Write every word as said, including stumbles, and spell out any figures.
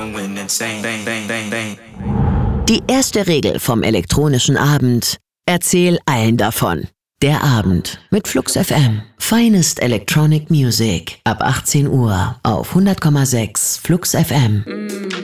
Die erste Regel vom elektronischen Abend: Erzähl allen davon. Der Abend mit Flux F M. Finest Electronic Music. Ab achtzehn Uhr auf hundert Komma sechs Flux F M.